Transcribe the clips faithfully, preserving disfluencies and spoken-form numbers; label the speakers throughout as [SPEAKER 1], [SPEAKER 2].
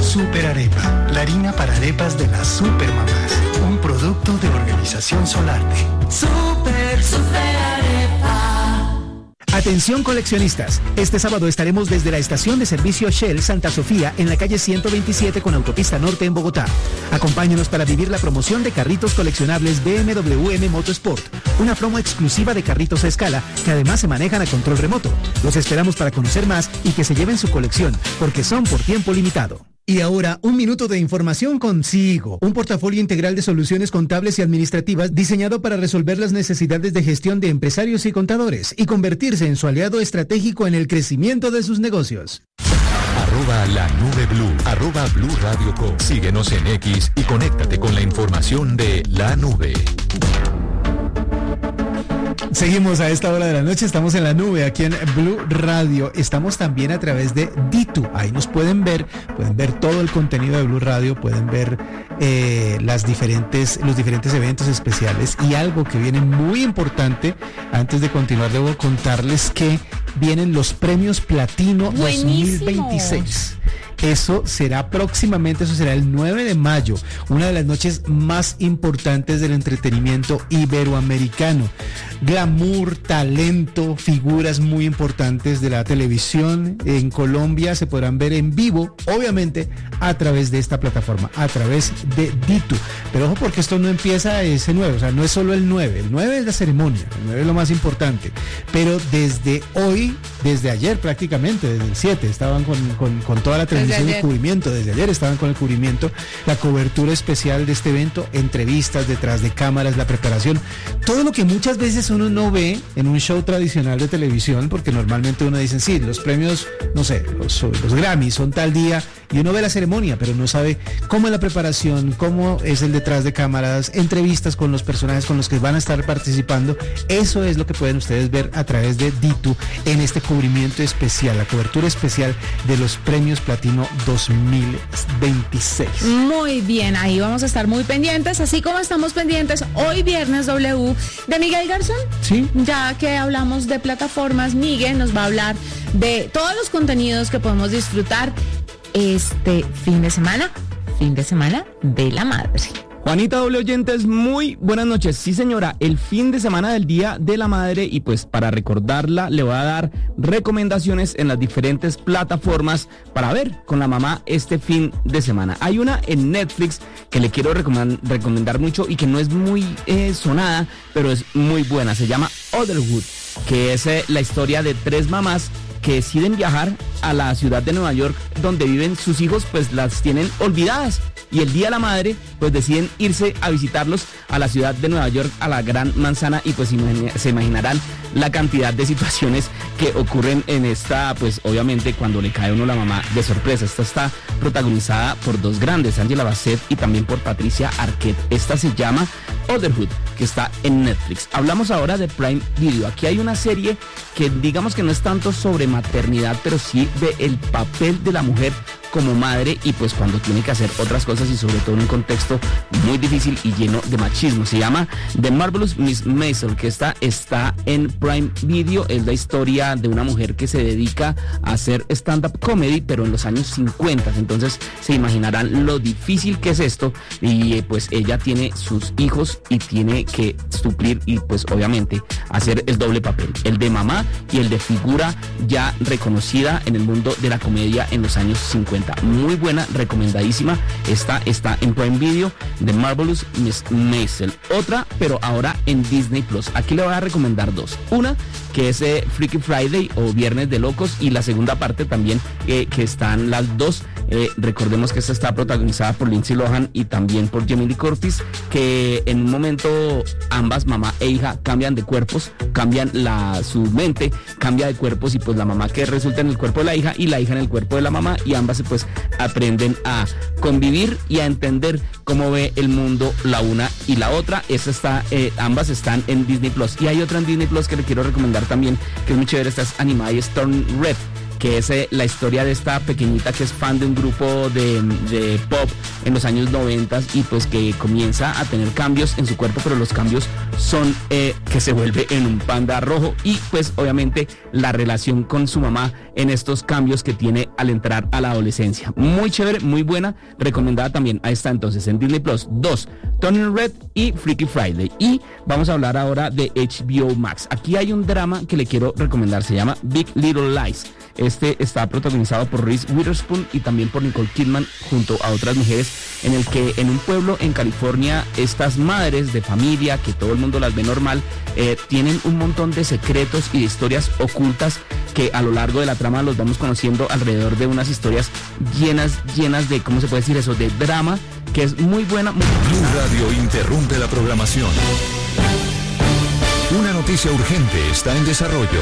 [SPEAKER 1] Super Arepa, la harina para arepas de las supermamás. Un producto de Organización Solarte.
[SPEAKER 2] Super, super arepa.
[SPEAKER 3] Atención coleccionistas, este sábado estaremos desde la estación de servicio Shell Santa Sofía en la calle ciento veintisiete con Autopista Norte en Bogotá. Acompáñenos para vivir la promoción de carritos coleccionables B M W M Motorsport, una promo exclusiva de carritos a escala que además se manejan a control remoto. Los esperamos para conocer más y que se lleven su colección, porque son por tiempo limitado. Y ahora, un minuto de información con Sigo, un portafolio integral de soluciones contables y administrativas diseñado para resolver las necesidades de gestión de empresarios y contadores y convertirse en su aliado estratégico en el crecimiento de sus negocios.
[SPEAKER 4] Arroba la nube blue, arroba Blue Radio Co. Síguenos en X y conéctate con la información de la nube.
[SPEAKER 3] Seguimos a esta hora de la noche, estamos en la nube aquí en Blue Radio, estamos también a través de Ditu, ahí nos pueden ver, pueden ver todo el contenido de Blue Radio, pueden ver eh, las diferentes, los diferentes eventos especiales y algo que viene muy importante. Antes de continuar debo contarles que vienen los premios Platino dos mil veintiséis. Eso será próximamente, eso será el nueve de mayo, una de las noches más importantes del entretenimiento iberoamericano. Glamour, talento, figuras muy importantes de la televisión en Colombia se podrán ver en vivo, obviamente a través de esta plataforma, a través de Ditu. Pero ojo, porque esto no empieza ese nueve, o sea, no es solo el nueve, el nueve es la ceremonia, el nueve es lo más importante. Pero desde hoy, desde ayer prácticamente, desde el siete, estaban con, con, con toda la televisión de cubrimiento, desde ayer estaban con el cubrimiento, la cobertura especial de este evento, entrevistas detrás de cámaras, la preparación, todo lo que muchas veces uno no ve en un show tradicional de televisión, porque normalmente uno dice, sí, los premios, no sé, los, los Grammys son tal día, y uno ve la ceremonia, pero no sabe cómo es la preparación, cómo es el detrás de cámaras, entrevistas con los personajes con los que van a estar participando. Eso es lo que pueden ustedes ver a través de Ditu en este cubrimiento especial, la cobertura especial de los premios Platino dos mil veintiséis.
[SPEAKER 5] Muy bien, ahí vamos a estar muy pendientes, así como estamos pendientes hoy viernes W de Miguel Garzón.
[SPEAKER 3] Sí.
[SPEAKER 5] Ya que hablamos de plataformas, Miguel nos va a hablar de todos los contenidos que podemos disfrutar este fin de semana, fin de semana de la madre.
[SPEAKER 6] Juanita, doble oyentes, muy buenas noches. Sí, señora, el fin de semana del Día de la Madre, y pues para recordarla le voy a dar recomendaciones en las diferentes plataformas para ver con la mamá este fin de semana. Hay una en Netflix que le quiero recomend- recomendar mucho y que no es muy eh, sonada, pero es muy buena. Se llama Otherhood, que es eh, la historia de tres mamás que deciden viajar a la ciudad de Nueva York, donde viven sus hijos, pues las tienen olvidadas, y el Día de la Madre pues deciden irse a visitarlos a la ciudad de Nueva York, a la Gran Manzana, y pues imagine, se imaginarán la cantidad de situaciones que ocurren en esta, pues obviamente cuando le cae a uno la mamá de sorpresa. Esta está protagonizada por dos grandes, Angela Bassett y también por Patricia Arquette. Esta se llama Otherhood, que está en Netflix. Hablamos ahora de Prime Video. Aquí hay una serie que digamos que no es tanto sobre maternidad, pero sí de el papel de la mujer como madre, y pues cuando tiene que hacer otras cosas, y sobre todo en un contexto muy difícil y lleno de machismo. Se llama The Marvelous Miss Maisel, que esta está en Prime Video. Es la historia de una mujer que se dedica a hacer stand-up comedy, pero en los años cincuenta. Entonces se imaginarán lo difícil que es esto, y eh, pues ella tiene sus hijos y tiene que suplir y pues obviamente hacer el doble papel, el de mamá y el de figura ya reconocida en el mundo de la comedia en los años cincuenta. Muy buena, recomendadísima. Esta está en Prime Video, The Marvelous Miss Maisel. Otra, pero ahora en Disney Plus. Aquí le voy a recomendar dos. Una, que es eh, Freaky Friday o Viernes de Locos, y la segunda parte también, eh, que están las dos. Eh, recordemos que esta está protagonizada por Lindsay Lohan y también por Jamie Lee Curtis, que en un momento ambas, mamá e hija, cambian de cuerpos, cambian la su mente, cambia de cuerpos, y pues la mamá que resulta en el cuerpo de la hija y la hija en el cuerpo de la mamá, y ambas pues aprenden a convivir y a entender cómo ve el mundo la una y la otra. Esta está, eh, ambas están en Disney Plus, y hay otra en Disney Plus que le quiero recomendar también, que es muy chévere. Esta es animada y es Turn Red, que es eh, la historia de esta pequeñita que es fan de un grupo de, de pop en los años noventa y pues que comienza a tener cambios en su cuerpo, pero los cambios son eh, que se vuelve en un panda rojo y pues obviamente la relación con su mamá en estos cambios que tiene al entrar a la adolescencia. Muy chévere, muy buena, recomendada también. Ahí está entonces en Disney Plus. Dos, Turning Red y Freaky Friday. Y vamos a hablar ahora de H B O Max. Aquí hay un drama que le quiero recomendar, se llama Big Little Lies. Este está protagonizado por Reese Witherspoon y también por Nicole Kidman junto a otras mujeres, en el que en un pueblo en California estas madres de familia, que todo el mundo las ve normal, eh, tienen un montón de secretos y de historias ocultas que a lo largo de la trama los vamos conociendo alrededor de unas historias llenas, llenas de, ¿cómo se puede decir eso?, de drama, que es muy buena. Muy
[SPEAKER 4] Blue Radio interrumpe la programación. Una noticia urgente está en desarrollo.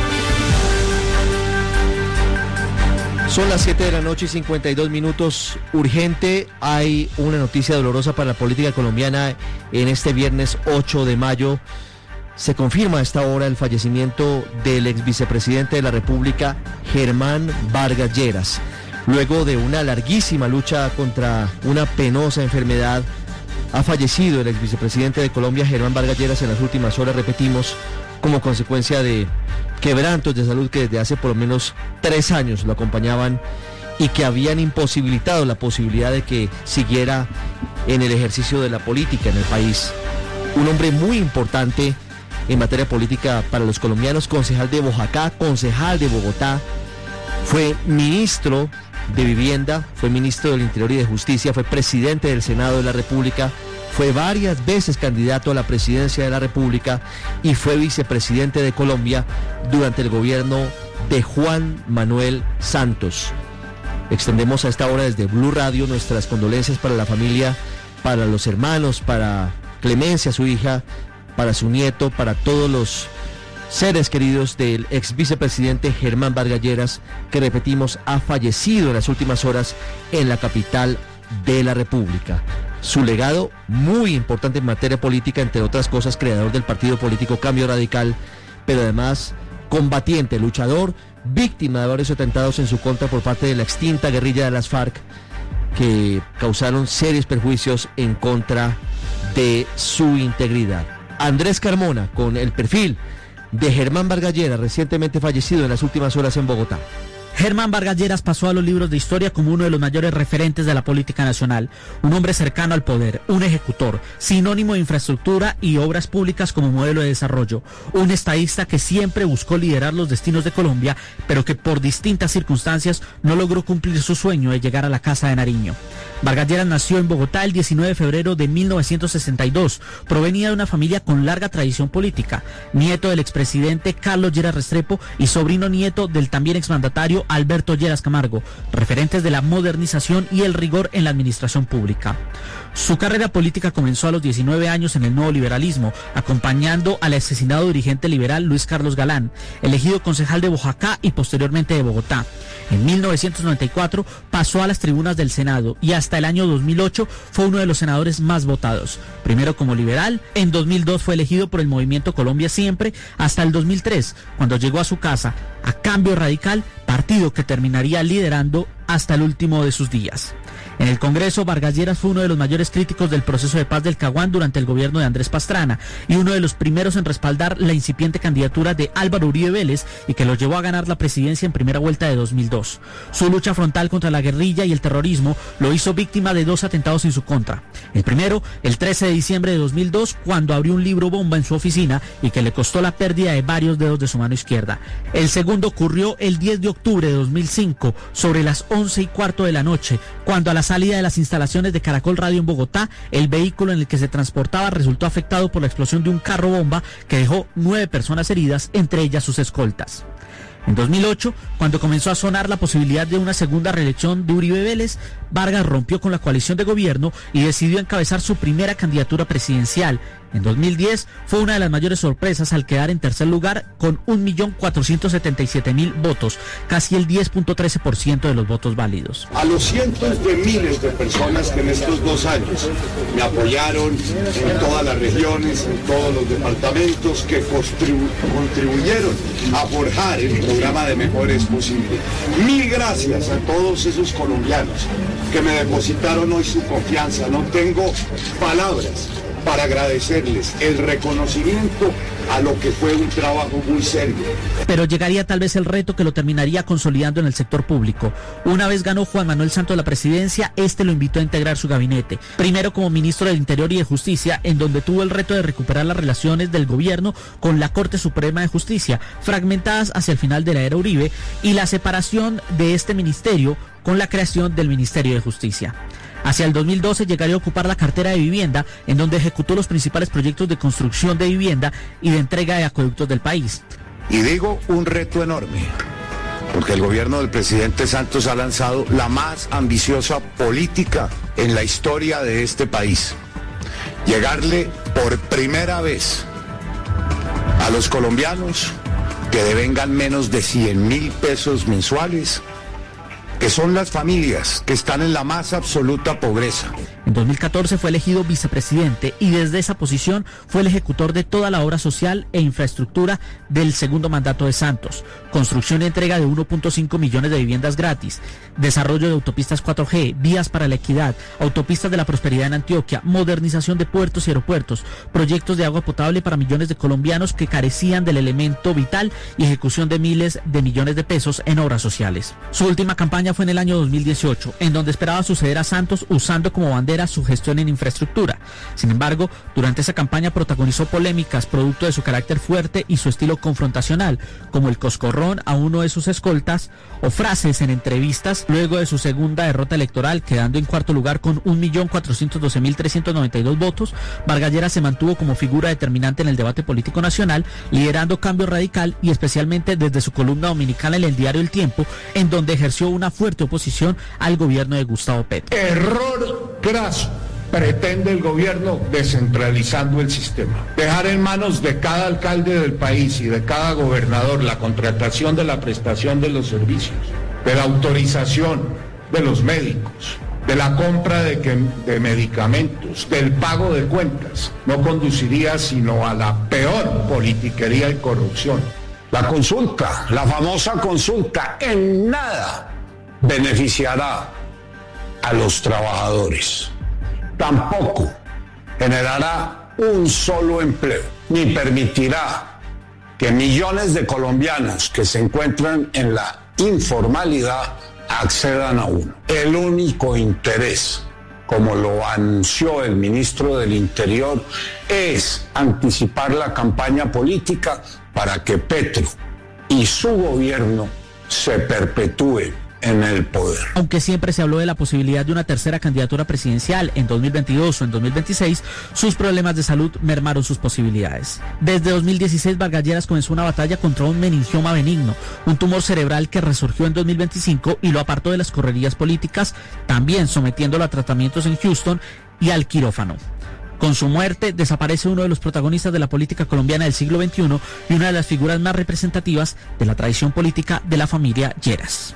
[SPEAKER 7] Son las siete de la noche y cincuenta y dos minutos. Urgente, hay una noticia dolorosa para la política colombiana en este viernes ocho de mayo. Se confirma a esta hora el fallecimiento del ex vicepresidente de la República, Germán Vargas Lleras. Luego de una larguísima lucha contra una penosa enfermedad, ha fallecido el ex vicepresidente de Colombia, Germán Vargas Lleras, en las últimas horas, repetimos, como consecuencia de quebrantos de salud que desde hace por lo menos tres años lo acompañaban y que habían imposibilitado la posibilidad de que siguiera en el ejercicio de la política en el país. Un hombre muy importante en materia política para los colombianos, concejal de Boyacá, concejal de Bogotá, fue ministro de Vivienda, fue ministro del Interior y de Justicia, fue presidente del Senado de la República, fue varias veces candidato a la presidencia de la República y fue vicepresidente de Colombia durante el gobierno de Juan Manuel Santos. Extendemos a esta hora desde Blue Radio nuestras condolencias para la familia, para los hermanos, para Clemencia, su hija, para su nieto, para todos los seres queridos del ex vicepresidente Germán Vargas Lleras, que repetimos ha fallecido en las últimas horas en la capital de la República. Su legado muy importante en materia política, entre otras cosas, creador del partido político Cambio Radical, pero además combatiente, luchador, víctima de varios atentados en su contra por parte de la extinta guerrilla de las FARC, que causaron serios perjuicios en contra de su integridad. Andrés Carmona, con el perfil de Germán Vargas Lleras, recientemente fallecido en las últimas horas en Bogotá.
[SPEAKER 8] Germán Vargas Lleras pasó a los libros de historia como uno de los mayores referentes de la política nacional, un hombre cercano al poder, un ejecutor, sinónimo de infraestructura y obras públicas como modelo de desarrollo, un estadista que siempre buscó liderar los destinos de Colombia, pero que por distintas circunstancias no logró cumplir su sueño de llegar a la Casa de Nariño. Vargas Lleras nació en Bogotá el diecinueve de febrero de mil novecientos sesenta y dos, provenía de una familia con larga tradición política, nieto del expresidente Carlos Lleras Restrepo y sobrino nieto del también exmandatario Alberto Lleras Camargo, referentes de la modernización y el rigor en la administración pública. Su carrera política comenzó a los diecinueve años en el nuevo liberalismo, acompañando al asesinado dirigente liberal Luis Carlos Galán, elegido concejal de Boyacá y posteriormente de Bogotá. En mil novecientos noventa y cuatro pasó a las tribunas del Senado y hasta el año dos mil ocho fue uno de los senadores más votados. Primero como liberal, en dos mil dos fue elegido por el Movimiento Colombia Siempre, hasta el dos mil tres, cuando llegó a su casa, a Cambio Radical, partido que terminaría liderando hasta el último de sus días. En el Congreso, Vargas Lleras fue uno de los mayores críticos del proceso de paz del Caguán durante el gobierno de Andrés Pastrana y uno de los primeros en respaldar la incipiente candidatura de Álvaro Uribe Vélez y que lo llevó a ganar la presidencia en primera vuelta de dos mil dos. Su lucha frontal contra la guerrilla y el terrorismo lo hizo víctima de dos atentados en su contra. El primero, el trece de diciembre de dos mil dos, cuando abrió un libro bomba en su oficina y que le costó la pérdida de varios dedos de su mano izquierda. El segundo ocurrió el diez de octubre de dos mil cinco, sobre las once y cuarto de la noche, cuando a la salida de las instalaciones de Caracol Radio en Bogotá, el vehículo en el que se transportaba resultó afectado por la explosión de un carro bomba que dejó nueve personas heridas, entre ellas sus escoltas. En dos mil ocho, cuando comenzó a sonar la posibilidad de una segunda reelección de Uribe Vélez, Vargas rompió con la coalición de gobierno y decidió encabezar su primera candidatura presidencial, En dos mil diez fue una de las mayores sorpresas al quedar en tercer lugar con un millón cuatrocientos setenta y siete mil votos, casi el diez punto trece por ciento de los votos válidos.
[SPEAKER 9] A los cientos de miles de personas que en estos dos años me apoyaron en todas las regiones, en todos los departamentos, que contribu- contribuyeron a forjar el programa de Mejores Posible. Mil gracias a todos esos colombianos que me depositaron hoy su confianza. No tengo palabras para agradecerles el reconocimiento a lo que fue un trabajo muy serio.
[SPEAKER 8] Pero llegaría tal vez el reto que lo terminaría consolidando en el sector público. Una vez ganó Juan Manuel Santos la presidencia, este lo invitó a integrar su gabinete. Primero como ministro del Interior y de Justicia, en donde tuvo el reto de recuperar las relaciones del gobierno con la Corte Suprema de Justicia, fragmentadas hacia el final de la era Uribe, y la separación de este ministerio con la creación del Ministerio de Justicia. Hacia el dos mil doce llegaría a ocupar la cartera de vivienda, en donde ejecutó los principales proyectos de construcción de vivienda y de entrega de acueductos del país.
[SPEAKER 9] Y digo un reto enorme, porque el gobierno del presidente Santos ha lanzado la más ambiciosa política en la historia de este país. Llegarle por primera vez a los colombianos que devengan menos de cien mil pesos mensuales, que son las familias que están en la más absoluta pobreza.
[SPEAKER 8] En dos mil catorce fue elegido vicepresidente y desde esa posición fue el ejecutor de toda la obra social e infraestructura del segundo mandato de Santos. Construcción y entrega de uno punto cinco millones de viviendas gratis, desarrollo de autopistas cuatro G, vías para la equidad, autopistas de la prosperidad en Antioquia, modernización de puertos y aeropuertos, proyectos de agua potable para millones de colombianos que carecían del elemento vital y ejecución de miles de millones de pesos en obras sociales. Su última campaña fue en el año dos mil dieciocho, en donde esperaba suceder a Santos usando como bandera su gestión en infraestructura. Sin embargo, durante esa campaña protagonizó polémicas producto de su carácter fuerte y su estilo confrontacional, como el coscorrón a uno de sus escoltas o frases en entrevistas luego de su segunda derrota electoral, quedando en cuarto lugar con un millón cuatrocientos doce mil trescientos noventa y dos votos. Vargas Lleras se mantuvo como figura determinante en el debate político nacional, liderando Cambio Radical y especialmente desde su columna dominical en el diario El Tiempo, en donde ejerció una fuerte oposición al gobierno de Gustavo Petro.
[SPEAKER 9] Error graso pretende el gobierno descentralizando el sistema. Dejar en manos de cada alcalde del país y de cada gobernador la contratación de la prestación de los servicios, de la autorización de los médicos, de la compra de, que, de medicamentos, del pago de cuentas, no conduciría sino a la peor politiquería y corrupción. La consulta, la famosa consulta, en nada beneficiará a los trabajadores. Tampoco generará un solo empleo, ni permitirá que millones de colombianos que se encuentran en la informalidad accedan a uno. El único interés, como lo anunció el ministro del Interior, es anticipar la campaña política para que Petro y su gobierno se perpetúen en el poder.
[SPEAKER 8] Aunque siempre se habló de la posibilidad de una tercera candidatura presidencial en dos mil veintidós o en dos mil veintiséis, sus problemas de salud mermaron sus posibilidades. Desde dos mil dieciséis, Vargas Lleras comenzó una batalla contra un meningioma benigno, un tumor cerebral que resurgió en dos mil veinticinco y lo apartó de las correrías políticas, también sometiéndolo a tratamientos en Houston y al quirófano. Con su muerte desaparece uno de los protagonistas de la política colombiana del siglo veintiuno y una de las figuras más representativas de la tradición política de la familia Lleras.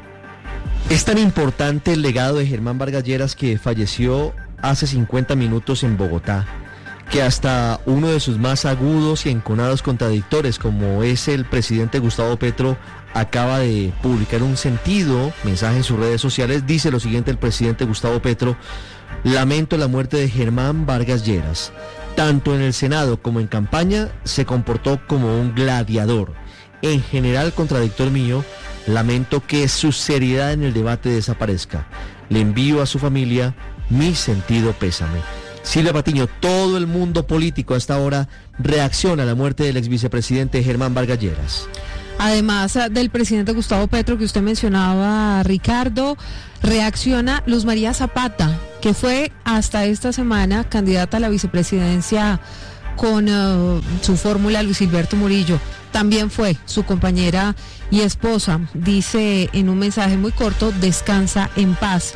[SPEAKER 7] Es tan importante el legado de Germán Vargas Lleras, que falleció hace cincuenta minutos en Bogotá, que hasta uno de sus más agudos y enconados contradictores, como es el presidente Gustavo Petro, acaba de publicar un sentido mensaje en sus redes sociales. Dice lo siguiente el presidente Gustavo Petro: lamento la muerte de Germán Vargas Lleras. Tanto en el Senado como en campaña se comportó como un gladiador. En general contradictor mío, lamento que su seriedad en el debate desaparezca. Le envío a su familia mi sentido pésame. Silvia Patiño, todo el mundo político a esta hora reacciona a la muerte del ex vicepresidente Germán Vargas Lleras.
[SPEAKER 10] Además del presidente Gustavo Petro que usted mencionaba, Ricardo, reacciona Luz María Zapata, que fue hasta esta semana candidata a la vicepresidencia con uh, su fórmula Luis Gilberto Murillo. También fue su compañera y esposa. Dice en un mensaje muy corto: descansa en paz.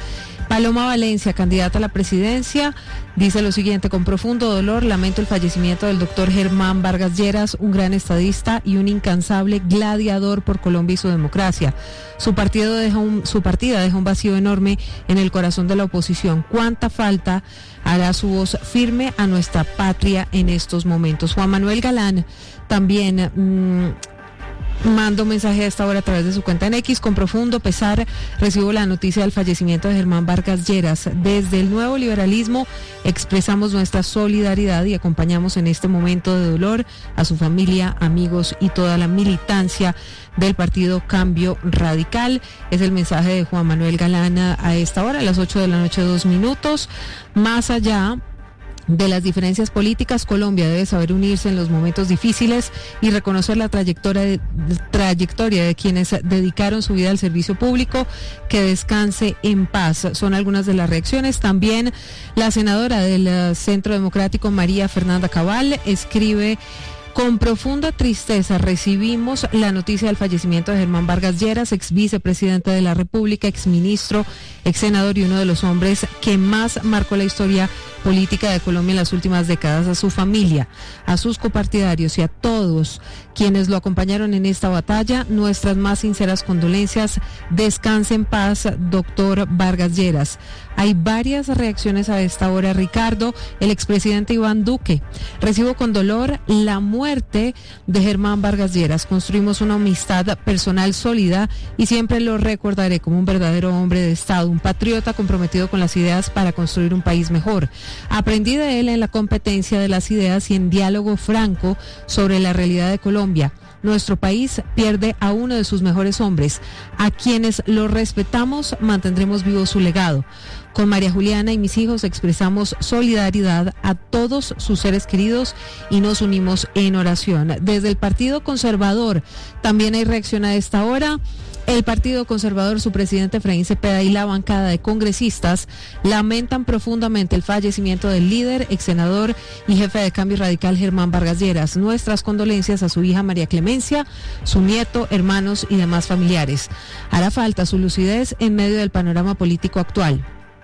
[SPEAKER 10] Paloma Valencia, candidata a la presidencia, dice lo siguiente: con profundo dolor lamento el fallecimiento del doctor Germán Vargas Lleras, un gran estadista y un incansable gladiador por Colombia y su democracia. Su partido deja un, su partida deja un vacío enorme en el corazón de la oposición. ¿Cuánta falta hará su voz firme a nuestra patria en estos momentos? Juan Manuel Galán también mmm, mando un mensaje a esta hora a través de su cuenta en X. Con profundo pesar recibo la noticia del fallecimiento de Germán Vargas Lleras. Desde el nuevo liberalismo expresamos nuestra solidaridad y acompañamos en este momento de dolor a su familia, amigos y toda la militancia del partido Cambio Radical. Es el mensaje de Juan Manuel Galán a esta hora, a las ocho de la noche, dos minutos. Más allá de las diferencias políticas, Colombia debe saber unirse en los momentos difíciles y reconocer la trayectoria de, trayectoria de quienes dedicaron su vida al servicio público. Que descanse en paz. Son algunas de las reacciones. También la senadora del Centro Democrático, María Fernanda Cabal, escribe: con profunda tristeza recibimos la noticia del fallecimiento de Germán Vargas Lleras, ex vicepresidente de la República, ex ministro, ex senador y uno de los hombres que más marcó la historia política de Colombia en las últimas décadas. A su familia, a sus copartidarios y a todos quienes lo acompañaron en esta batalla, nuestras más sinceras condolencias. Descanse en paz, doctor Vargas Lleras. Hay varias reacciones a esta hora, Ricardo. El expresidente Iván Duque: recibo con dolor la muerte de Germán Vargas Lleras. Construimos una amistad personal sólida y siempre lo recordaré como un verdadero hombre de Estado, un patriota comprometido con las ideas para construir un país mejor. Aprendí de él en la competencia de las ideas y en diálogo franco sobre la realidad de Colombia. Nuestro país pierde a uno de sus mejores hombres. A quienes lo respetamos mantendremos vivo su legado. Con María Juliana y mis hijos expresamos solidaridad a todos sus seres queridos y nos unimos en oración. Desde el Partido Conservador también hay reacción a esta hora. El Partido Conservador, su presidente Efraín Cepeda y la bancada de congresistas lamentan profundamente el fallecimiento del líder, ex senador y jefe de Cambio Radical Germán Vargas Lleras. Nuestras condolencias a su hija María Clemencia, su nieto, hermanos y demás familiares. Hará falta su lucidez en medio del panorama político actual.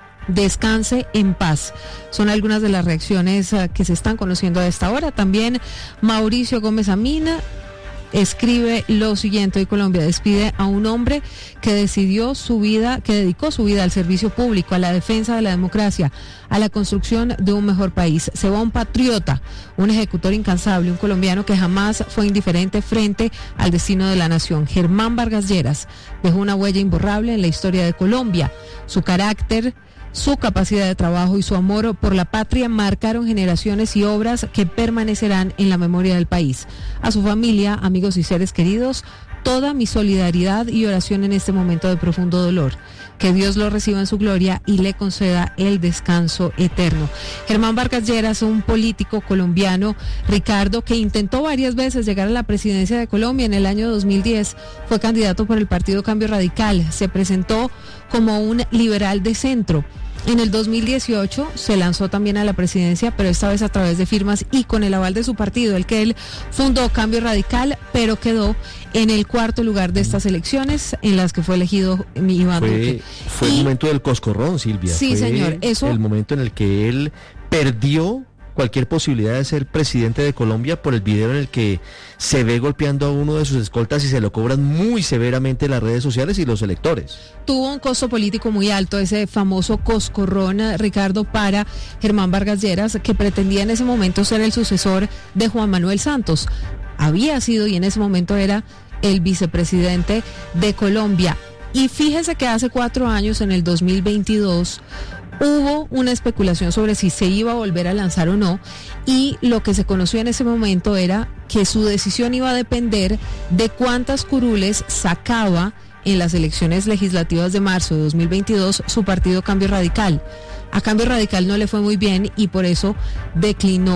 [SPEAKER 10] Descanse en paz. Son algunas de las reacciones uh, que se están conociendo a esta hora. También Mauricio Gómez Amina escribe lo siguiente: hoy Colombia despide a un hombre que decidió su vida, que dedicó su vida al servicio público, a la defensa de la democracia, a la construcción de un mejor país. Se va un patriota, un ejecutor incansable, un colombiano que jamás fue indiferente frente al destino de la nación. Germán Vargas Lleras dejó una huella imborrable en la historia de Colombia. Su carácter, su capacidad de trabajo y su amor por la patria marcaron generaciones y obras que permanecerán en la memoria del país. A su familia, amigos y seres queridos, toda mi solidaridad y oración en este momento de profundo dolor. Que Dios lo reciba en su gloria y le conceda el descanso eterno. Germán Vargas Lleras, un político colombiano, Ricardo, que intentó varias veces llegar a la presidencia de Colombia. En el año dos mil diez fue candidato por el partido Cambio Radical. Se presentó como un liberal de centro. En el dos mil dieciocho se lanzó también a la presidencia, pero esta vez a través de firmas y con el aval de su partido, el que él fundó, Cambio Radical, pero quedó en el cuarto lugar de estas elecciones en las que fue elegido Iván Duque.
[SPEAKER 7] Fue el momento del coscorrón, Silvia.
[SPEAKER 10] Sí,
[SPEAKER 7] fue
[SPEAKER 10] señor. Eso,
[SPEAKER 7] el momento en el que él perdió cualquier posibilidad de ser presidente de Colombia por el video en el que se ve golpeando a uno de sus escoltas y se lo cobran muy severamente las redes sociales y los electores.
[SPEAKER 10] Tuvo un costo político muy alto ese famoso coscorrón, Ricardo, para Germán Vargas Lleras, que pretendía en ese momento ser el sucesor de Juan Manuel Santos. Había sido y en ese momento era el vicepresidente de Colombia. Y fíjese que hace cuatro años, en el dos mil veintidós, hubo una especulación sobre si se iba a volver a lanzar o no, y lo que se conoció en ese momento era que su decisión iba a depender de cuántas curules sacaba en las elecciones legislativas de marzo de dos mil veintidós su partido Cambio Radical. A Cambio Radical no le fue muy bien y por eso declinó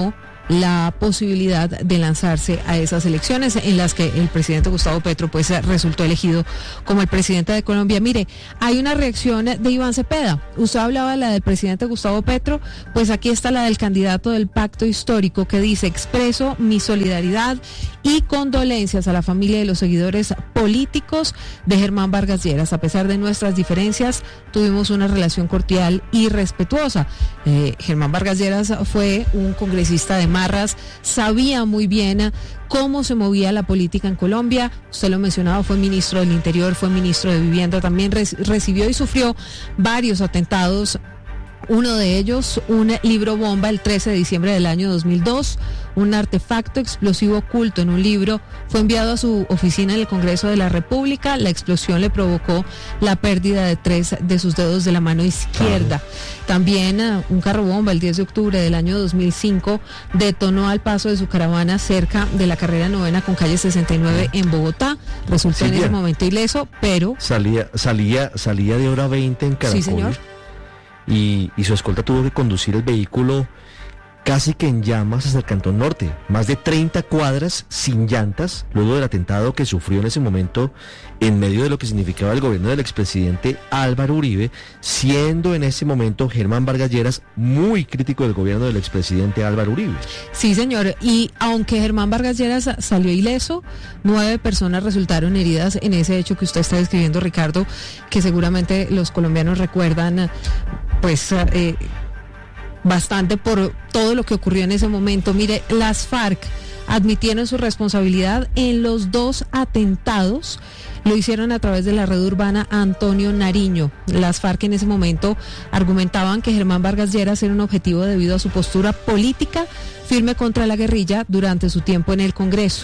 [SPEAKER 10] la posibilidad de lanzarse a esas elecciones en las que el presidente Gustavo Petro pues resultó elegido como el presidente de Colombia. Mire, hay una reacción de Iván Cepeda. Usted hablaba de la del presidente Gustavo Petro, pues aquí está la del candidato del Pacto Histórico, que dice: expreso mi solidaridad y condolencias a la familia de los seguidores políticos de Germán Vargas Lleras. A pesar de nuestras diferencias, tuvimos una relación cordial y respetuosa. Eh, Germán Vargas Lleras fue un congresista de Marras, sabía muy bien cómo se movía la política en Colombia. Usted lo mencionaba, fue ministro del Interior, fue ministro de Vivienda, también re- recibió y sufrió varios atentados. Uno de ellos, un libro bomba el trece de diciembre del año dos mil dos, un artefacto explosivo oculto en un libro, fue enviado a su oficina en el Congreso de la República. La explosión le provocó la pérdida de tres de sus dedos de la mano izquierda. También uh, un carro bomba el diez de octubre del año dos mil cinco detonó al paso de su caravana cerca de la carrera novena con calle sesenta y nueve en Bogotá. Resultó sí, en ese momento ileso, pero...
[SPEAKER 7] Salía, salía, salía de hora veinte en Caracol.
[SPEAKER 10] Sí, señor.
[SPEAKER 7] Y, y su escolta tuvo que conducir el vehículo casi que en llamas hasta el Cantón Norte, más de treinta cuadras sin llantas, luego del atentado que sufrió en ese momento en medio de lo que significaba el gobierno del expresidente Álvaro Uribe, siendo en ese momento Germán Vargas Lleras muy crítico del gobierno del expresidente Álvaro Uribe.
[SPEAKER 10] Sí, señor, y aunque Germán Vargas Lleras salió ileso, nueve personas resultaron heridas en ese hecho que usted está describiendo, Ricardo, que seguramente los colombianos recuerdan, pues... Eh, bastante por todo lo que ocurrió en ese momento. Mire, las FARC admitieron su responsabilidad en los dos atentados. Lo hicieron a través de la red urbana Antonio Nariño. Las FARC en ese momento argumentaban que Germán Vargas Lleras era un objetivo debido a su postura política firme contra la guerrilla durante su tiempo en el Congreso.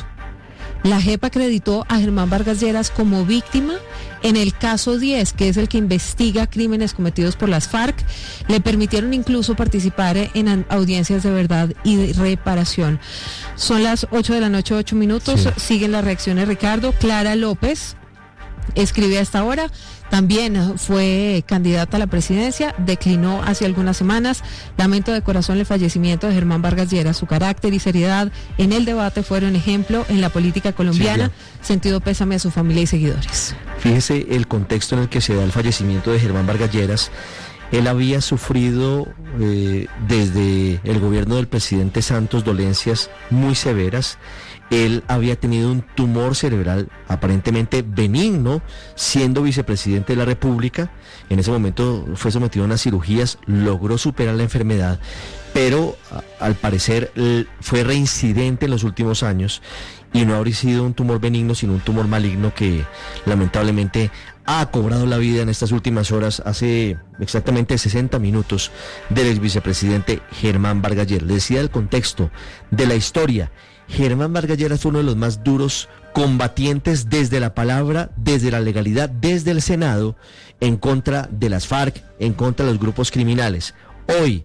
[SPEAKER 10] La J E P acreditó a Germán Vargas Lleras como víctima en el caso diez, que es el que investiga crímenes cometidos por las FARC. Le permitieron incluso participar en audiencias de verdad y de reparación. Son las ocho de la noche, ocho minutos. Sí. Siguen las reacciones, Ricardo. Clara López escribe a esta hora. También fue candidata a la presidencia, declinó hace algunas semanas. Lamento de corazón el fallecimiento de Germán Vargas Lleras. Su carácter y seriedad en el debate fueron ejemplo en la política colombiana. Sí, sentido pésame a su familia y seguidores.
[SPEAKER 7] Fíjese el contexto en el que se da el fallecimiento de Germán Vargas Lleras. Él había sufrido eh, desde el gobierno del presidente Santos dolencias muy severas. Él había tenido un tumor cerebral aparentemente benigno, siendo vicepresidente de la República. En ese momento fue sometido a unas cirugías, logró superar la enfermedad, pero a, al parecer fue reincidente en los últimos años y no habría sido un tumor benigno, sino un tumor maligno que lamentablemente ha cobrado la vida en estas últimas horas, hace exactamente sesenta minutos, del ex vicepresidente Germán Vargas Lleras. Le decía el contexto de la historia. Germán Vargas Lleras fue uno de los más duros combatientes desde la palabra, desde la legalidad, desde el Senado, en contra de las FARC, en contra de los grupos criminales. Hoy,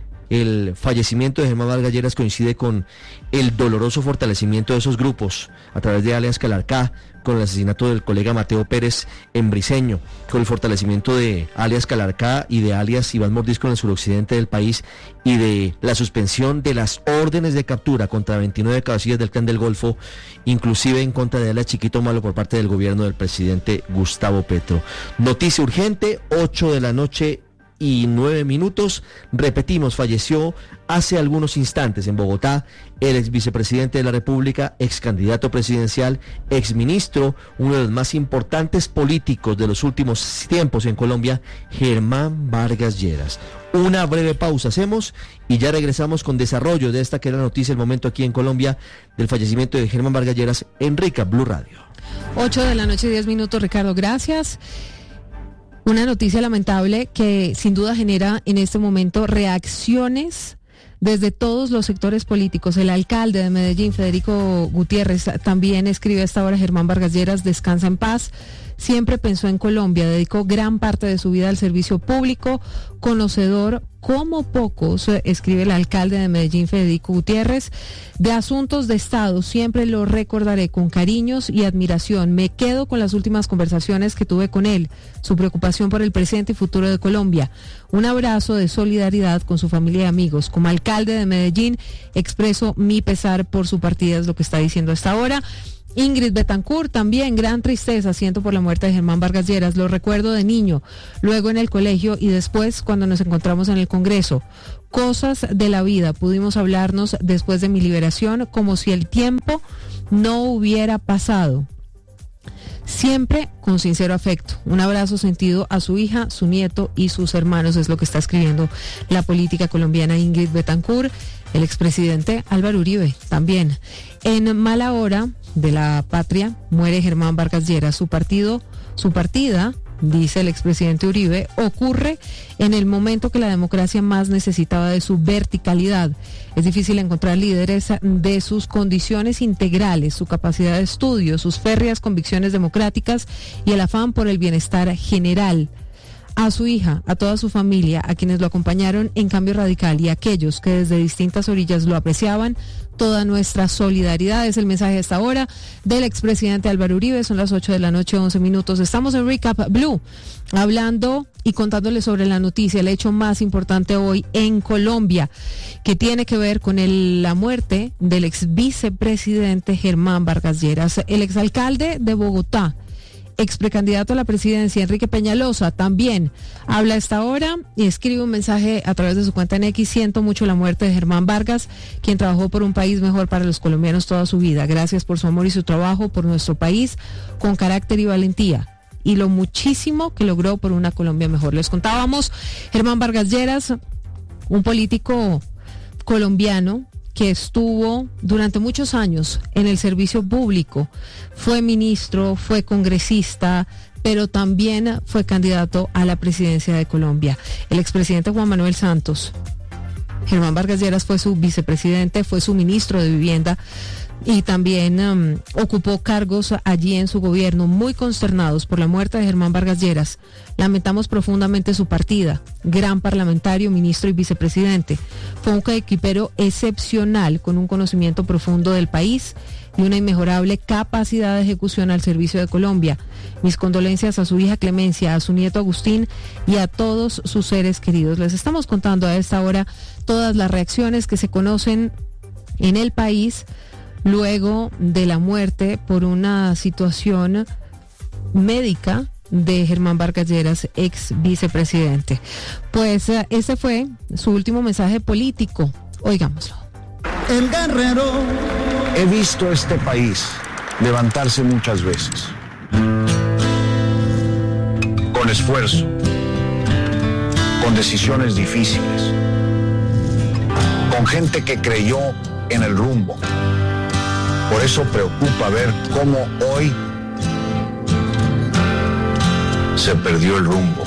[SPEAKER 7] el fallecimiento de Germán Vargas Lleras coincide con el doloroso fortalecimiento de esos grupos a través de alias Calarcá, con el asesinato del colega Mateo Pérez en Briceño, con el fortalecimiento de alias Calarcá y de alias Iván Mordisco en el suroccidente del país, y de la suspensión de las órdenes de captura contra veintinueve cabecillas del Clan del Golfo, inclusive en contra de alias Chiquito Malo por parte del gobierno del presidente Gustavo Petro. Noticia urgente, ocho de la noche y nueve minutos. Repetimos, falleció hace algunos instantes en Bogotá el ex vicepresidente de la República, ex candidato presidencial, ex ministro, uno de los más importantes políticos de los últimos tiempos en Colombia, Germán Vargas Lleras. Una breve pausa hacemos y ya regresamos con desarrollo de esta que era la noticia del momento aquí en Colombia, del fallecimiento de Germán Vargas Lleras en Rica Blue Radio.
[SPEAKER 10] ocho de la noche, diez minutos, Ricardo, gracias. Una noticia lamentable que sin duda genera en este momento reacciones desde todos los sectores políticos. El alcalde de Medellín, Federico Gutiérrez, también escribe a esta hora: Germán Vargas Lleras, descansa en paz. Siempre pensó en Colombia, dedicó gran parte de su vida al servicio público, conocedor como pocos, eh, escribe el alcalde de Medellín, Federico Gutiérrez. De asuntos de Estado siempre lo recordaré con cariños y admiración. Me quedo con las últimas conversaciones que tuve con él, su preocupación por el presente y futuro de Colombia. Un abrazo de solidaridad con su familia y amigos. Como alcalde de Medellín, expreso mi pesar por su partida, es lo que está diciendo hasta ahora. Ingrid Betancourt, también gran tristeza siento por la muerte de Germán Vargas Lleras. Lo recuerdo de niño, luego en el colegio y después cuando nos encontramos en el Congreso. Cosas de la vida, pudimos hablarnos después de mi liberación como si el tiempo no hubiera pasado. Siempre con sincero afecto. Un abrazo sentido a su hija, su nieto y sus hermanos, es lo que está escribiendo la política colombiana Ingrid Betancourt. El expresidente Álvaro Uribe también. En mala hora de la patria muere Germán Vargas Lleras. Su partido, su partida, dice el expresidente Uribe, ocurre en el momento que la democracia más necesitaba de su verticalidad. Es difícil encontrar líderes de sus condiciones integrales, su capacidad de estudio, sus férreas convicciones democráticas y el afán por el bienestar general. A su hija, a toda su familia, a quienes lo acompañaron en Cambio Radical y a aquellos que desde distintas orillas lo apreciaban, toda nuestra solidaridad. Es el mensaje a esta hora del expresidente Álvaro Uribe. Son las ocho de la noche, once minutos. Estamos en Recap Blue, hablando y contándoles sobre la noticia, el hecho más importante hoy en Colombia, que tiene que ver con el, la muerte del ex vicepresidente Germán Vargas Lleras. El exalcalde de Bogotá, ex precandidato a la presidencia, Enrique Peñalosa, también habla a esta hora y escribe un mensaje a través de su cuenta en X. Siento mucho la muerte de Germán Vargas, quien trabajó por un país mejor para los colombianos toda su vida. Gracias por su amor y su trabajo por nuestro país, con carácter y valentía, y lo muchísimo que logró por una Colombia mejor. Les contábamos, Germán Vargas Lleras, un político colombiano que estuvo durante muchos años en el servicio público, fue ministro, fue congresista, pero también fue candidato a la presidencia de Colombia. El expresidente Juan Manuel Santos, Germán Vargas Lleras fue su vicepresidente, fue su ministro de Vivienda y también um, ocupó cargos allí en su gobierno. Muy consternados por la muerte de Germán Vargas Lleras, lamentamos profundamente su partida. Gran parlamentario, ministro y vicepresidente. Fue un coequipero excepcional, con un conocimiento profundo del país y una inmejorable capacidad de ejecución al servicio de Colombia. Mis condolencias a su hija Clemencia, a su nieto Agustín y a todos sus seres queridos. Les estamos contando a esta hora todas las reacciones que se conocen en el país luego de la muerte por una situación médica de Germán Vargas Lleras, ex vicepresidente. Pues uh, ese fue su último mensaje político. Oigámoslo.
[SPEAKER 11] El guerrero. He visto este país levantarse muchas veces. Con esfuerzo. Con decisiones difíciles. Con gente que creyó en el rumbo. Por eso preocupa ver cómo hoy se perdió el rumbo.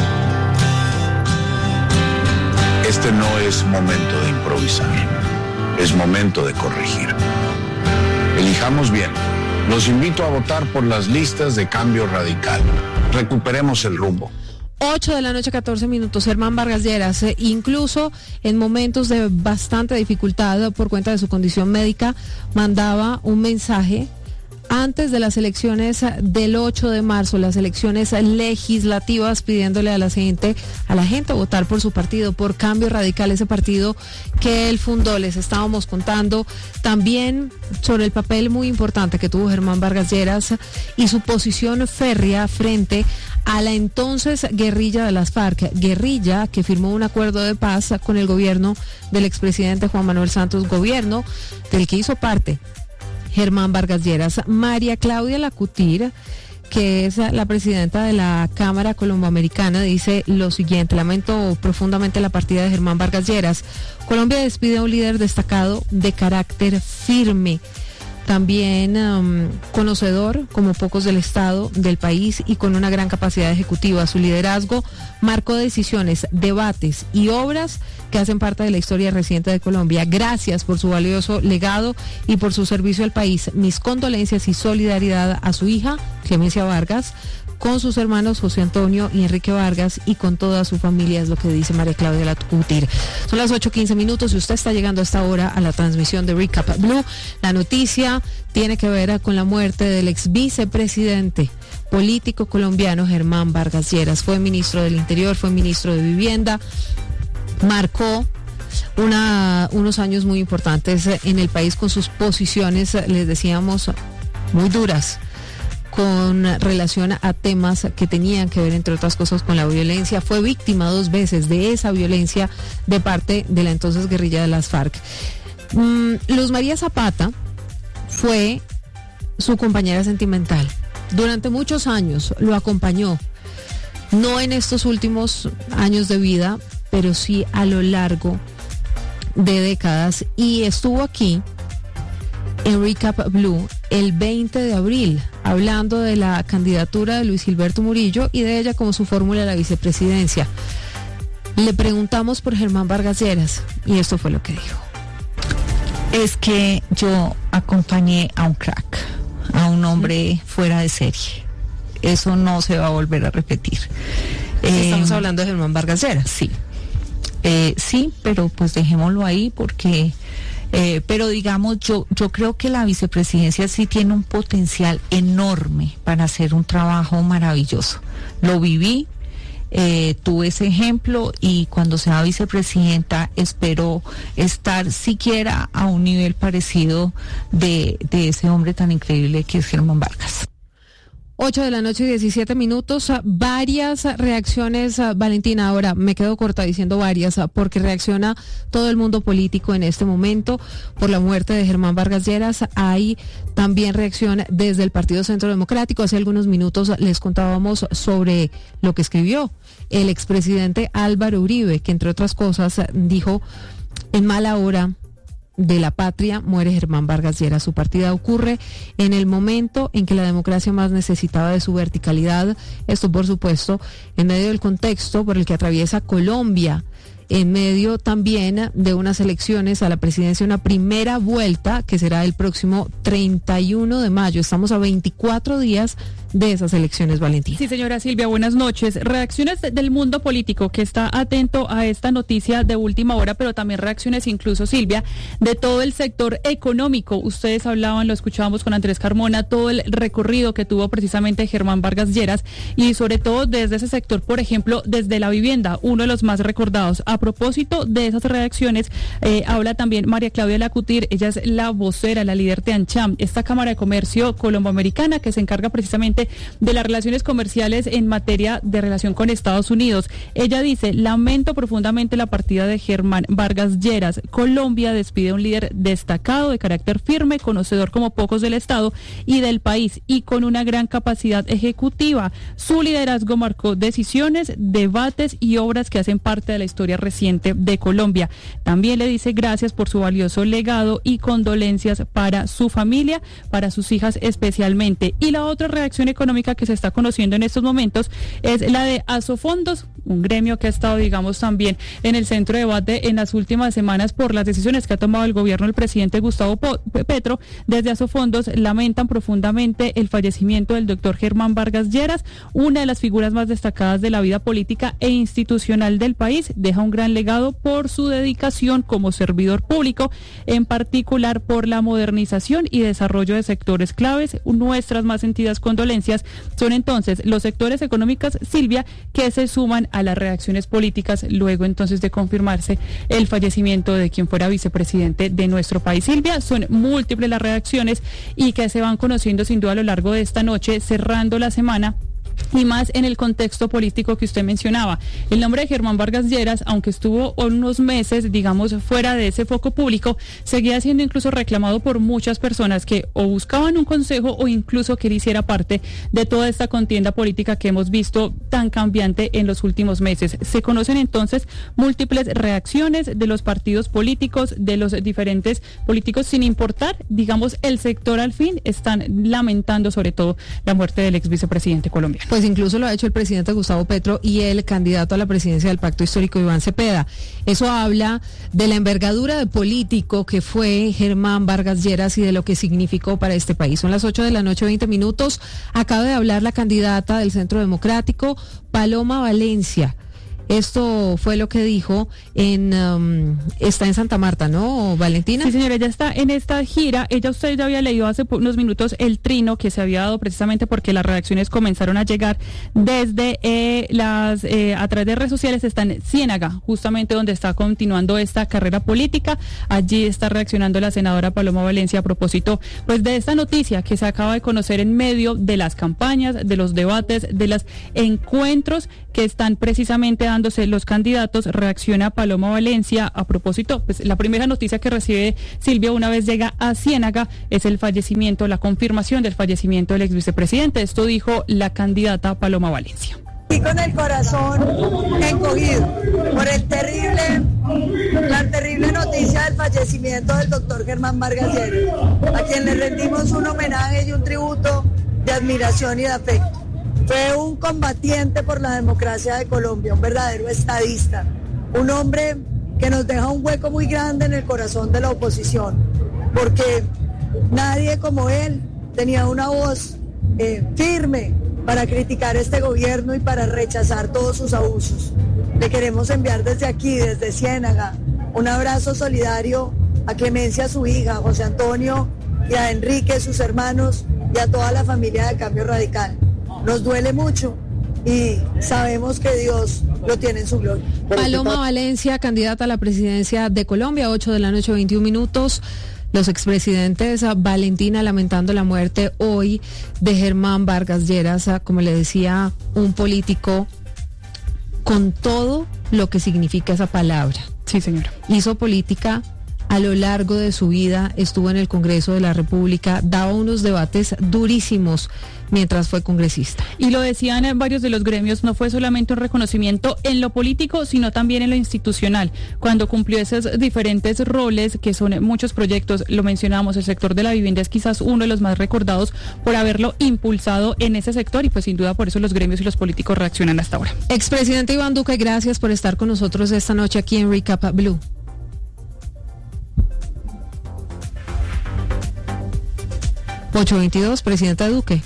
[SPEAKER 11] Este no es momento de improvisar, es momento de corregir. Elijamos bien. Los invito a votar por las listas de Cambio Radical. Recuperemos el rumbo.
[SPEAKER 10] ocho de la noche, catorce minutos. Germán Vargas Lleras, eh, incluso en momentos de bastante dificultad por cuenta de su condición médica, mandaba un mensaje antes de las elecciones del ocho de marzo, las elecciones legislativas, pidiéndole a la gente, a la gente votar por su partido, por Cambio Radical, ese partido que él fundó. Les estábamos contando también sobre el papel muy importante que tuvo Germán Vargas Lleras y su posición férrea frente a la entonces guerrilla de las FARC, guerrilla que firmó un acuerdo de paz con el gobierno del expresidente Juan Manuel Santos, gobierno del que hizo parte Germán Vargas Lleras. María Claudia Lacutir, que es la presidenta de la Cámara Colomboamericana, dice lo siguiente: lamento profundamente la partida de Germán Vargas Lleras. Colombia despide a un líder destacado de carácter firme, también um, conocedor como pocos del Estado, del país, y con una gran capacidad ejecutiva. Su liderazgo marcó decisiones, debates y obras que hacen parte de la historia reciente de Colombia. Gracias por su valioso legado y por su servicio al país. Mis condolencias y solidaridad a su hija, Clemencia Vargas, con sus hermanos José Antonio y Enrique Vargas y con toda su familia, es lo que dice María Claudia Lacutir. Son las ocho quince minutos y usted está llegando a esta hora a la transmisión de Recap Blue. La noticia tiene que ver con la muerte del ex vicepresidente político colombiano Germán Vargas Lleras. Fue ministro del Interior, fue ministro de Vivienda, marcó una, unos años muy importantes en el país con sus posiciones, les decíamos, muy duras con relación a temas que tenían que ver, entre otras cosas, con la violencia. Fue víctima dos veces de esa violencia de parte de la entonces guerrilla de las FARC. Mm, Luz María Zapata fue su compañera sentimental. Durante muchos años lo acompañó, no en estos últimos años de vida, pero sí a lo largo de décadas, y estuvo aquí en Recap Blue el veinte de abril, hablando de la candidatura de Luis Gilberto Murillo y de ella como su fórmula a la vicepresidencia. Le preguntamos por Germán Vargas Lleras y esto fue lo que dijo.
[SPEAKER 12] Es que yo acompañé a un crack, a un hombre fuera de serie. Eso no se va a volver a repetir.
[SPEAKER 10] Estamos
[SPEAKER 12] eh,
[SPEAKER 10] hablando de Germán Vargas Lleras.
[SPEAKER 12] Sí, eh, sí, pero pues dejémoslo ahí porque... Eh, pero digamos, yo, yo creo que la vicepresidencia sí tiene un potencial enorme para hacer un trabajo maravilloso. Lo viví, eh, tuve ese ejemplo y cuando sea vicepresidenta espero estar siquiera a un nivel parecido de, de ese hombre tan increíble que es Germán Vargas.
[SPEAKER 10] ocho de la noche y diecisiete minutos, varias reacciones, Valentina. Ahora me quedo corta diciendo varias, porque reacciona todo el mundo político en este momento por la muerte de Germán Vargas Lleras. Hay también reacción desde el Partido Centro Democrático. Hace algunos minutos les contábamos sobre lo que escribió el expresidente Álvaro Uribe, que entre otras cosas dijo: en mala hora de la patria muere Germán Vargas Lleras. Su partida ocurre en el momento en que la democracia más necesitaba de su verticalidad. Esto, por supuesto, en medio del contexto por el que atraviesa Colombia, en medio también de unas elecciones a la presidencia, una primera vuelta que será el próximo treinta y uno de mayo. Estamos a veinticuatro días de esas elecciones, Valentina.
[SPEAKER 13] Sí, señora Silvia, buenas noches. Reacciones del mundo político que está atento a esta noticia de última hora, pero también reacciones incluso, Silvia, de todo el sector económico. Ustedes hablaban, lo escuchábamos con Andrés Carmona, todo el recorrido que tuvo precisamente Germán Vargas Lleras y sobre todo desde ese sector, por ejemplo, desde la vivienda, uno de los más recordados. A propósito de esas reacciones, eh, habla también María Claudia Lacutir. Ella es la vocera, la líder de ANCHAM, esta Cámara de Comercio colomboamericana que se encarga precisamente de las relaciones comerciales en materia de relación con Estados Unidos. Ella dice: lamento profundamente la partida de Germán Vargas Lleras. Colombia despide un líder destacado, de carácter firme, conocedor como pocos del Estado y del país, y con una gran capacidad ejecutiva. Su liderazgo marcó decisiones, debates y obras que hacen parte de la historia reciente de Colombia. También le dice gracias por su valioso legado y condolencias para su familia, para sus hijas especialmente. Y la otra reacción económica que se está conociendo en estos momentos es la de Asofondos, un gremio que ha estado, digamos, también en el centro de debate en las últimas semanas por las decisiones que ha tomado el gobierno del presidente Gustavo Petro. Desde Asofondos lamentan profundamente el fallecimiento del doctor Germán Vargas Lleras, una de las figuras más destacadas de la vida política e institucional del país. Deja un gran legado por su dedicación como servidor público, en particular por la modernización y desarrollo de sectores claves. Nuestras más sentidas condolencias son entonces los sectores económicos, Silvia, que se suman a las reacciones políticas luego entonces de confirmarse el fallecimiento de quien fuera vicepresidente de nuestro país. Silvia, son múltiples las reacciones y que se van conociendo sin duda a lo largo de esta noche, cerrando la semana. Y más en el contexto político que usted mencionaba. El nombre de Germán Vargas Lleras, aunque estuvo unos meses, digamos, fuera de ese foco público, seguía siendo incluso reclamado por muchas personas que o buscaban un consejo o incluso que él hiciera parte de toda esta contienda política que hemos visto tan cambiante en los últimos meses. Se conocen entonces múltiples reacciones de los partidos políticos, de los diferentes políticos, sin importar, digamos, el sector al fin, están lamentando sobre todo la muerte del ex vicepresidente colombiano. gobierno.
[SPEAKER 10] Pues incluso lo ha hecho el presidente Gustavo Petro y el candidato a la presidencia del Pacto Histórico, Iván Cepeda. Eso habla de la envergadura de político que fue Germán Vargas Lleras y de lo que significó para este país. Son las ocho de la noche, veinte minutos. Acaba de hablar la candidata del Centro Democrático, Paloma Valencia. Esto fue lo que dijo en um, está en Santa Marta, ¿no, Valentina?
[SPEAKER 13] Sí, señora, ella está en esta gira. Ella, usted ya había leído hace unos minutos el trino que se había dado precisamente porque las reacciones comenzaron a llegar desde eh, las eh, a través de redes sociales. Está en Ciénaga, justamente donde está continuando esta carrera política. Allí está reaccionando la senadora Paloma Valencia a propósito pues de esta noticia que se acaba de conocer en medio de las campañas, de los debates, de los encuentros que están precisamente dándose los candidatos. Reacciona Paloma Valencia a propósito, pues la primera noticia que recibe Silvia una vez llega a Ciénaga es el fallecimiento, la confirmación del fallecimiento del ex vicepresidente. Esto dijo la candidata Paloma Valencia.
[SPEAKER 14] Y con el corazón encogido por el terrible, la terrible noticia del fallecimiento del doctor Germán Vargas Lleras, a quien le rendimos un homenaje y un tributo de admiración y de afecto. Fue un combatiente por la democracia de Colombia, un verdadero estadista, un hombre que nos deja un hueco muy grande en el corazón de la oposición, porque nadie como él tenía una voz eh, firme para criticar este gobierno y para rechazar todos sus abusos. Le queremos enviar desde aquí, desde Ciénaga, un abrazo solidario a Clemencia, su hija, a José Antonio y a Enrique, sus hermanos, y a toda la familia de Cambio Radical. Nos duele mucho y sabemos que Dios lo tiene en su gloria.
[SPEAKER 10] Paloma Valencia, candidata a la presidencia de Colombia, ocho de la noche, veintiún minutos. Los expresidentes, Valentina, lamentando la muerte hoy de Germán Vargas Lleras, como le decía, un político con todo lo que significa esa palabra.
[SPEAKER 13] Sí, señora.
[SPEAKER 10] Hizo política a lo largo de su vida, estuvo en el Congreso de la República, daba unos debates durísimos mientras fue congresista.
[SPEAKER 13] Y lo decían en varios de los gremios, no fue solamente un reconocimiento en lo político, sino también en lo institucional, cuando cumplió esos diferentes roles, que son muchos proyectos, lo mencionamos, el sector de la vivienda es quizás uno de los más recordados por haberlo impulsado en ese sector, y pues sin duda por eso los gremios y los políticos reaccionan hasta ahora.
[SPEAKER 10] Expresidente Iván Duque, gracias por estar con nosotros esta noche aquí en Recap Blue. ocho veintidós, presidenta Duque.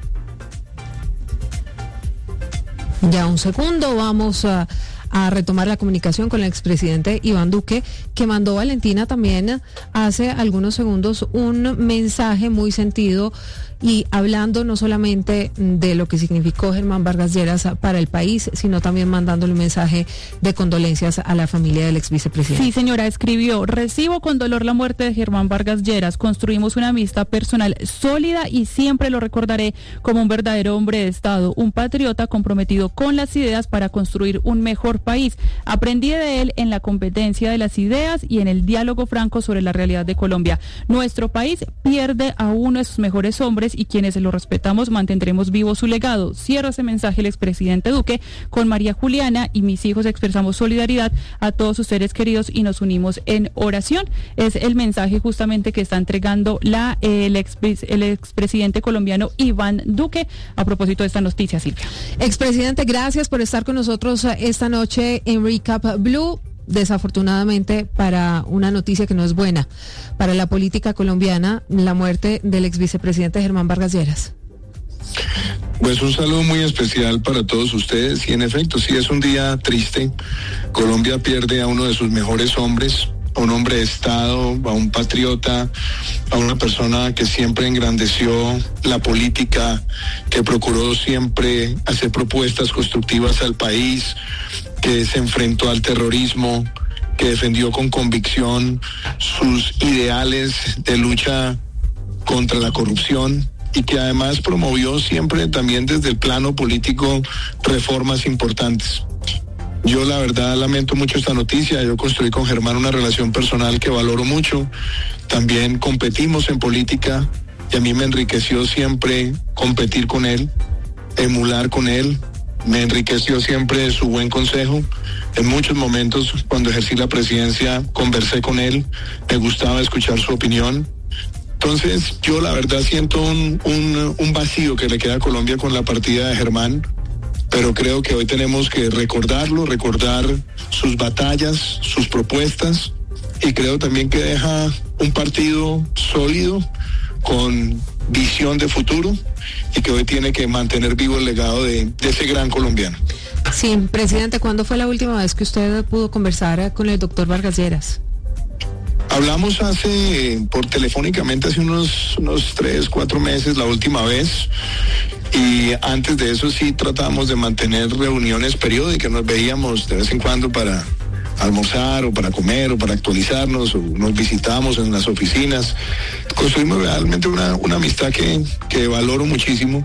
[SPEAKER 10] Ya un segundo, vamos a, a retomar la comunicación con el expresidente Iván Duque, que mandó Valentina también hace algunos segundos un mensaje muy sentido y hablando no solamente de lo que significó Germán Vargas Lleras para el país, sino también mandándole un mensaje de condolencias a la familia del ex vicepresidente.
[SPEAKER 13] Sí, señora, escribió: recibo con dolor la muerte de Germán Vargas Lleras, construimos una amistad personal sólida y siempre lo recordaré como un verdadero hombre de Estado, un patriota comprometido con las ideas para construir un mejor país. Aprendí de él en la competencia de las ideas y en el diálogo franco sobre la realidad de Colombia. Nuestro país pierde a uno de sus mejores hombres y quienes lo respetamos mantendremos vivo su legado. Cierra ese mensaje el expresidente Duque. Con María Juliana y mis hijos expresamos solidaridad a todos sus seres queridos y nos unimos en oración. Es el mensaje justamente que está entregando la, el, ex, el expresidente colombiano Iván Duque a propósito de esta noticia, Silvia.
[SPEAKER 10] Expresidente, gracias por estar con nosotros esta noche en Recap Blue. Desafortunadamente, para una noticia que no es buena para la política colombiana, la muerte del ex vicepresidente Germán Vargas Lleras.
[SPEAKER 15] Pues un saludo muy especial para todos ustedes y en efecto sí es un día triste. Colombia pierde a uno de sus mejores hombres, a un hombre de Estado, a un patriota, a una persona que siempre engrandeció la política, que procuró siempre hacer propuestas constructivas al país, que se enfrentó al terrorismo, que defendió con convicción sus ideales de lucha contra la corrupción y que además promovió siempre también desde el plano político reformas importantes. Yo la verdad lamento mucho esta noticia. Yo construí con Germán una relación personal que valoro mucho. También competimos en política y a mí me enriqueció siempre competir con él, emular con él. Me enriqueció siempre su buen consejo. En muchos momentos, cuando ejercí la presidencia, conversé con él. Me gustaba escuchar su opinión. Entonces yo la verdad siento un, un, un vacío que le queda a Colombia con la partida de Germán, pero creo que hoy tenemos que recordarlo, recordar sus batallas, sus propuestas, y creo también que deja un partido sólido, con visión de futuro, y que hoy tiene que mantener vivo el legado de, de ese gran colombiano.
[SPEAKER 10] Sí, presidente, ¿cuándo fue la última vez que usted pudo conversar con el doctor Vargas Lleras?
[SPEAKER 15] Hablamos hace, por telefónicamente hace unos, unos tres, cuatro meses la última vez, y antes de eso sí tratamos de mantener reuniones periódicas, nos veíamos de vez en cuando para almorzar o para comer o para actualizarnos, o nos visitábamos en las oficinas. Construimos realmente una, una amistad que, que valoro muchísimo,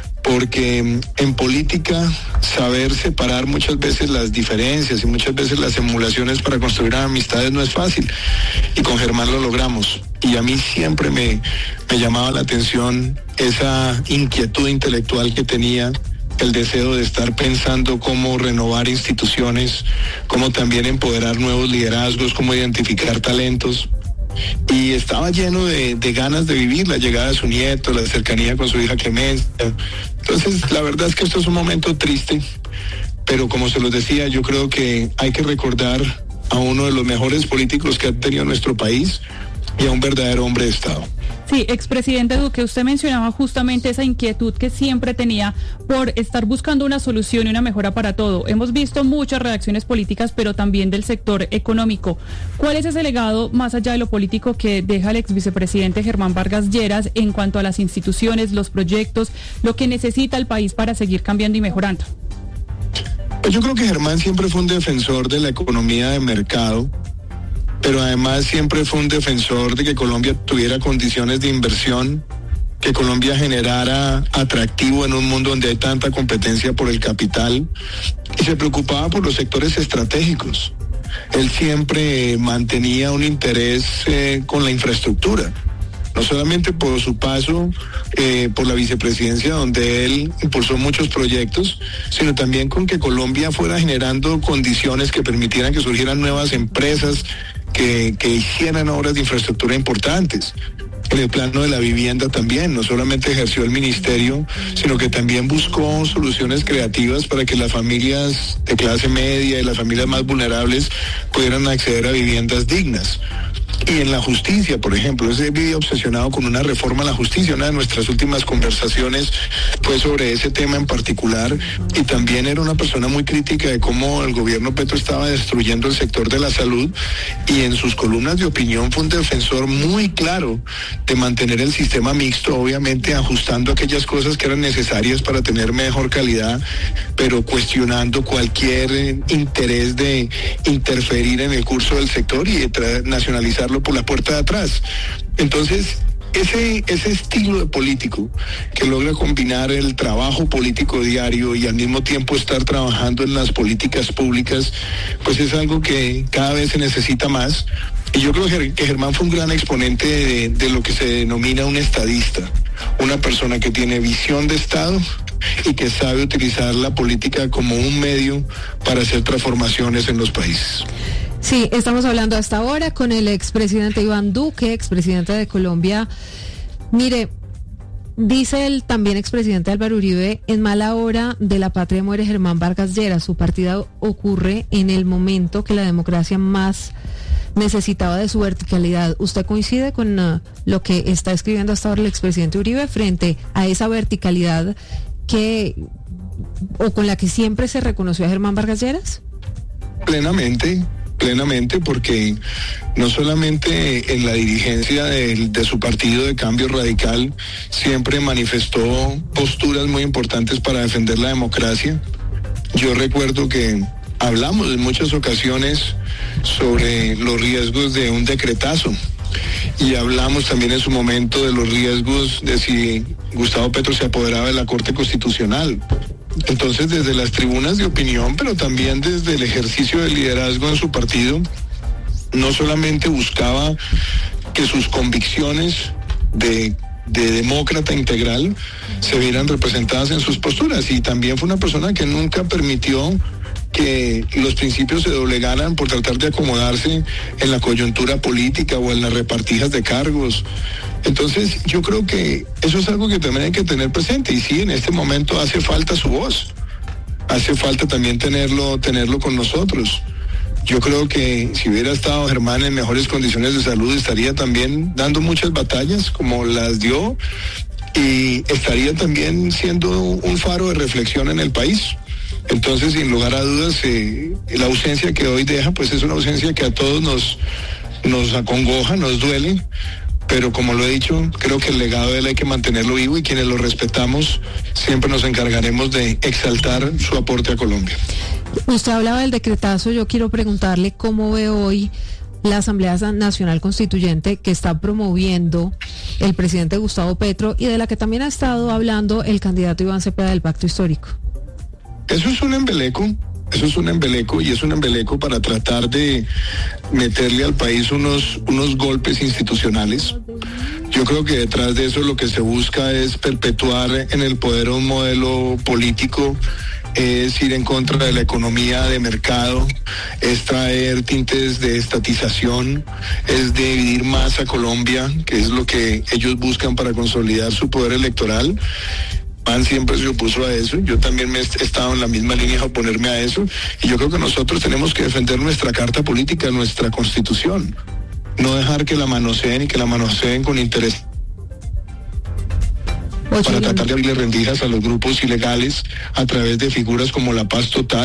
[SPEAKER 15] porque en política saber separar muchas veces las diferencias y muchas veces las emulaciones para construir amistades no es fácil, y con Germán lo logramos. Y a mí siempre me, me llamaba la atención esa inquietud intelectual que tenía, el deseo de estar pensando cómo renovar instituciones, cómo también empoderar nuevos liderazgos, cómo identificar talentos. Y estaba lleno de, de ganas de vivir la llegada de su nieto, la cercanía con su hija Clemencia. Entonces, la verdad es que esto es un momento triste, pero como se los decía, yo creo que hay que recordar a uno de los mejores políticos que ha tenido nuestro país y a un verdadero hombre de Estado.
[SPEAKER 13] Sí, expresidente Duque, usted mencionaba justamente esa inquietud que siempre tenía por estar buscando una solución y una mejora para todo. Hemos visto muchas reacciones políticas, pero también del sector económico. ¿Cuál es ese legado, más allá de lo político, que deja el ex vicepresidente Germán Vargas Lleras en cuanto a las instituciones, los proyectos, lo que necesita el país para seguir cambiando y mejorando?
[SPEAKER 15] Pues yo creo que Germán siempre fue un defensor de la economía de mercado, pero además siempre fue un defensor de que Colombia tuviera condiciones de inversión, que Colombia generara atractivo en un mundo donde hay tanta competencia por el capital, y se preocupaba por los sectores estratégicos. Él siempre mantenía un interés eh, con la infraestructura, no solamente por su paso eh, por la vicepresidencia, donde él impulsó muchos proyectos, sino también con que Colombia fuera generando condiciones que permitieran que surgieran nuevas empresas, que, que hicieran obras de infraestructura importantes. En el plano de la vivienda también, no solamente ejerció el ministerio, sino que también buscó soluciones creativas para que las familias de clase media y las familias más vulnerables pudieran acceder a viviendas dignas. Y en la justicia, por ejemplo, él vive obsesionado con una reforma a la justicia. Una de nuestras últimas conversaciones fue sobre ese tema en particular, y también era una persona muy crítica de cómo el gobierno Petro estaba destruyendo el sector de la salud, y en sus columnas de opinión fue un defensor muy claro de mantener el sistema mixto, obviamente ajustando aquellas cosas que eran necesarias para tener mejor calidad, pero cuestionando cualquier eh, interés de interferir en el curso del sector y de tra- nacionalizar por la puerta de atrás. Entonces, ese, ese estilo de político que logra combinar el trabajo político diario y al mismo tiempo estar trabajando en las políticas públicas, pues es algo que cada vez se necesita más. Y yo creo que Germán fue un gran exponente de, de lo que se denomina un estadista, una persona que tiene visión de Estado y que sabe utilizar la política como un medio para hacer transformaciones en los países.
[SPEAKER 10] Sí, estamos hablando hasta ahora con el expresidente Iván Duque, expresidente de Colombia. Mire, dice el también expresidente Álvaro Uribe, en mala hora de la patria muere Germán Vargas Lleras. Su partida ocurre en el momento que la democracia más necesitaba de su verticalidad. ¿Usted coincide con uh, lo que está escribiendo hasta ahora el expresidente Uribe frente a esa verticalidad que o con la que siempre se reconoció a Germán Vargas Lleras?
[SPEAKER 15] Plenamente. Plenamente, porque no solamente en la dirigencia de, de su partido de Cambio Radical siempre manifestó posturas muy importantes para defender la democracia. Yo recuerdo que hablamos en muchas ocasiones sobre los riesgos de un decretazo, y hablamos también en su momento de los riesgos de si Gustavo Petro se apoderaba de la Corte Constitucional. Entonces, desde las tribunas de opinión, pero también desde el ejercicio de liderazgo en su partido, no solamente buscaba que sus convicciones de, de demócrata integral se vieran representadas en sus posturas, y también fue una persona que nunca permitió que los principios se doblegaran por tratar de acomodarse en la coyuntura política o en las repartijas de cargos. Entonces, yo creo que eso es algo que también hay que tener presente. Y sí, en este momento hace falta su voz. Hace falta también tenerlo, tenerlo con nosotros. Yo creo que si hubiera estado Germán en mejores condiciones de salud, estaría también dando muchas batallas como las dio y estaría también siendo un faro de reflexión en el país. Entonces, sin lugar a dudas, eh, la ausencia que hoy deja, pues es una ausencia que a todos nos, nos acongoja, nos duele, pero como lo he dicho, creo que el legado de él hay que mantenerlo vivo y quienes lo respetamos siempre nos encargaremos de exaltar su aporte a Colombia.
[SPEAKER 10] Usted hablaba del decretazo, yo quiero preguntarle cómo ve hoy la Asamblea Nacional Constituyente que está promoviendo el presidente Gustavo Petro y de la que también ha estado hablando el candidato Iván Cepeda del Pacto Histórico.
[SPEAKER 15] Eso es un embeleco, eso es un embeleco y es un embeleco para tratar de meterle al país unos, unos golpes institucionales. Yo creo que detrás de eso lo que se busca es perpetuar en el poder un modelo político, es ir en contra de la economía de mercado, es traer tintes de estatización, es dividir más a Colombia, que es lo que ellos buscan para consolidar su poder electoral. Pan siempre se opuso a eso, yo también me he estado en la misma línea de oponerme a eso, y yo creo que nosotros tenemos que defender nuestra carta política, nuestra constitución, no dejar que la manoseen y que la manoseen con interés para tratar de abrirle rendijas a los grupos ilegales a través de figuras como la Paz Total.